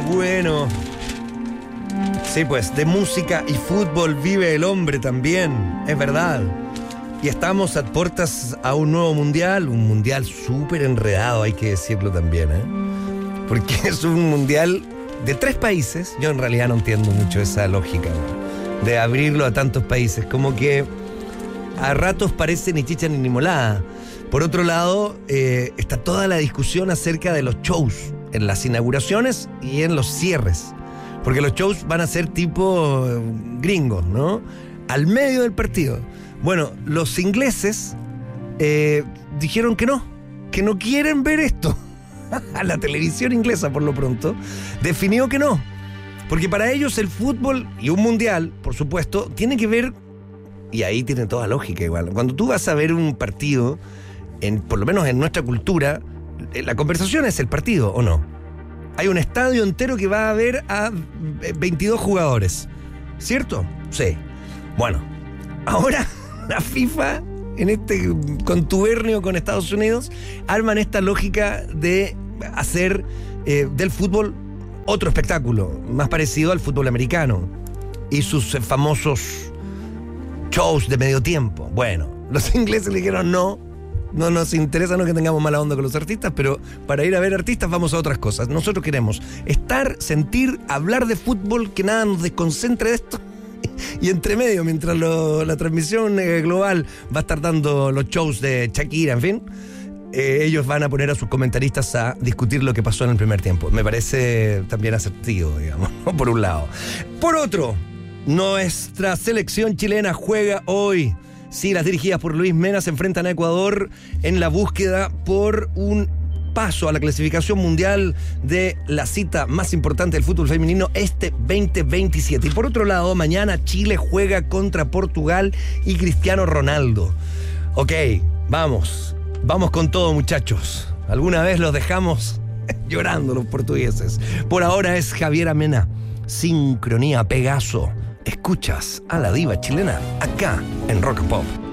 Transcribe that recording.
bueno. Sí, pues, de música y fútbol vive el hombre también, es verdad. Y estamos a puertas a un nuevo mundial, un mundial súper enredado, hay que decirlo también, ¿eh? Porque es un mundial de 3 países. Yo en realidad no entiendo mucho esa lógica, ¿no? De abrirlo a tantos países, como que a ratos parece ni chicha ni molada. Por otro lado, está toda la discusión acerca de los shows en las inauguraciones y en los cierres. Porque los shows van a ser tipo gringos, ¿no? Al medio del partido. Bueno, los ingleses dijeron que no quieren ver esto. La televisión inglesa, por lo pronto, definió que no. Porque para ellos el fútbol y un mundial, por supuesto, tiene que ver, y ahí tiene toda lógica igual. Cuando tú vas a ver un partido, por lo menos en nuestra cultura, la conversación es el partido, ¿o no? Hay un estadio entero que va a ver a 22 jugadores, ¿cierto? Sí. Bueno, ahora la FIFA, en este contubernio con Estados Unidos, arman esta lógica de hacer del fútbol otro espectáculo, más parecido al fútbol americano y sus famosos shows de medio tiempo. Bueno, los ingleses le dijeron no nos interesa, no que tengamos mala onda con los artistas, pero para ir a ver artistas vamos a otras cosas. Nosotros queremos estar, sentir, hablar de fútbol, que nada nos desconcentre de esto. Y entre medio, mientras la transmisión global va a estar dando los shows de Shakira, en fin, ellos van a poner a sus comentaristas a discutir lo que pasó en el primer tiempo. Me parece también asertivo, digamos, por un lado. Por otro, nuestra selección chilena juega hoy. Sí, las dirigidas por Luis Mena se enfrentan a Ecuador en la búsqueda por un paso a la clasificación mundial de la cita más importante del fútbol femenino este 2027. Y por otro lado, mañana Chile juega contra Portugal y Cristiano Ronaldo. Ok, vamos con todo, muchachos. Alguna vez los dejamos llorando los portugueses. Por ahora es Javiera Mena, Sincronía Pegaso. Escuchas a la diva chilena acá en Rock and Pop.